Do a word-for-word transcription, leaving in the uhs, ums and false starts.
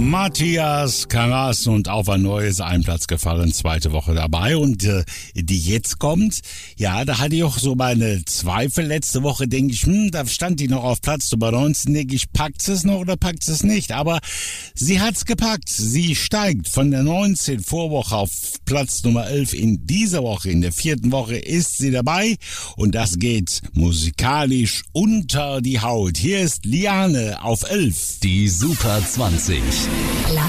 Matthias Karas und auf ein neues Einplatz gefallen, zweite Woche dabei und äh, die jetzt kommt, ja, da hatte ich auch so meine Zweifel. Letzte Woche denke ich, hm, da stand die noch auf Platz Nummer neunzehn, denke ich, packt es noch oder packt es nicht? Aber sie hat's gepackt, sie steigt von der neunzehn Vorwoche auf Platz Nummer elf in dieser Woche, in der vierten Woche ist sie dabei und das geht musikalisch unter die Haut. Hier ist Liane auf elf. Die Super zwanzig.